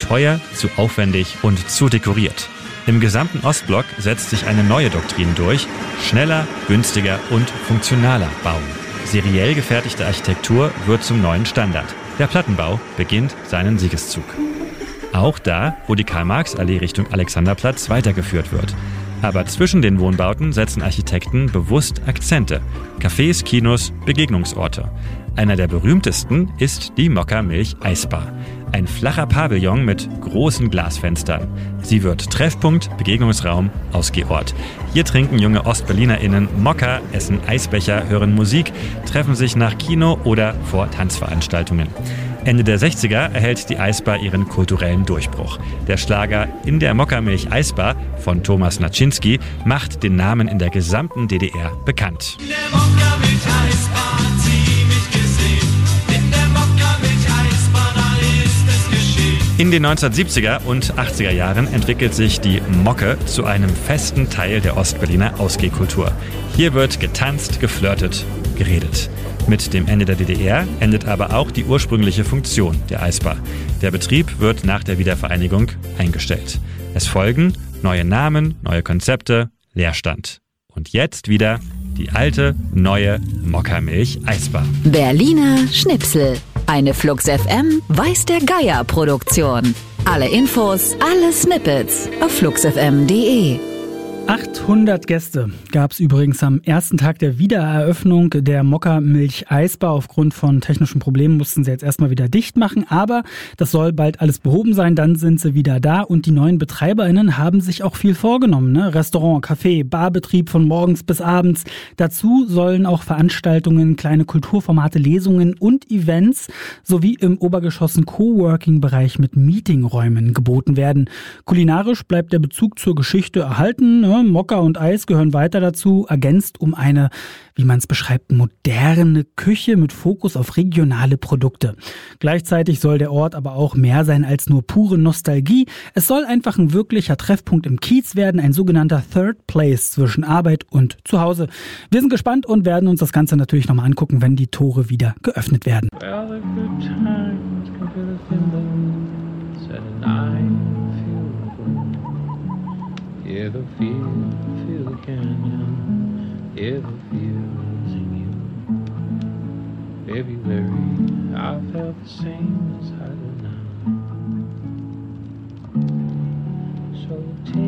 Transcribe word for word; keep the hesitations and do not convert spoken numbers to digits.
teuer, zu aufwendig und zu dekoriert. Im gesamten Ostblock setzt sich eine neue Doktrin durch: schneller, günstiger und funktionaler bauen. Seriell gefertigte Architektur wird zum neuen Standard. Der Plattenbau beginnt seinen Siegeszug. Auch da, wo die Karl-Marx-Allee Richtung Alexanderplatz weitergeführt wird. Aber zwischen den Wohnbauten setzen Architekten bewusst Akzente. Cafés, Kinos, Begegnungsorte. Einer der berühmtesten ist die Mokka-Milch-Eisbar. Ein flacher Pavillon mit großen Glasfenstern. Sie wird Treffpunkt, Begegnungsraum, Ausgehort. Hier trinken junge OstberlinerInnen Mokka, essen Eisbecher, hören Musik, treffen sich nach Kino oder vor Tanzveranstaltungen. Ende der sechziger erhält die Eisbar ihren kulturellen Durchbruch. Der Schlager In der Mokka-Milch-Eisbar von Thomas Naczynski macht den Namen in der gesamten D D R bekannt. In der Mokka-Milch-Eisbar hat sie mich gesehen. In der Mokka-Milch-Eisbar, da ist es geschehen. In den neunzehnhundertsiebziger und achtziger Jahren entwickelt sich die Mokke zu einem festen Teil der Ostberliner Ausgehkultur. Hier wird getanzt, geflirtet, geredet. Mit dem Ende der D D R endet aber auch die ursprüngliche Funktion der Eisbar. Der Betrieb wird nach der Wiedervereinigung eingestellt. Es folgen neue Namen, neue Konzepte, Leerstand. Und jetzt wieder die alte, neue Mokka-Milch-Eisbar. Berliner Schnipsel. Eine Flux F M Weiß der Geier Produktion. Alle Infos, alle Snippets auf fluxfm punkt de. achthundert Gäste gab es übrigens am ersten Tag der Wiedereröffnung der Mokka-Milch-Eisbar. Aufgrund von technischen Problemen mussten sie jetzt erstmal wieder dicht machen, aber das soll bald alles behoben sein, dann sind sie wieder da und die neuen BetreiberInnen haben sich auch viel vorgenommen. Ne? Restaurant, Café, Barbetrieb von morgens bis abends. Dazu sollen auch Veranstaltungen, kleine Kulturformate, Lesungen und Events sowie im Obergeschoss ein Coworking-Bereich mit Meetingräumen geboten werden. Kulinarisch bleibt der Bezug zur Geschichte erhalten, ne? Mokka und Eis gehören weiter dazu, ergänzt um eine, wie man es beschreibt, moderne Küche mit Fokus auf regionale Produkte. Gleichzeitig soll der Ort aber auch mehr sein als nur pure Nostalgie. Es soll einfach ein wirklicher Treffpunkt im Kiez werden, ein sogenannter Third Place zwischen Arbeit und Zuhause. Wir sind gespannt und werden uns das Ganze natürlich nochmal angucken, wenn die Tore wieder geöffnet werden. Well, the good times come to the windows at night. Hear the feel, feel the canyon, hear the feels in you. February, I felt the same as I do now. So take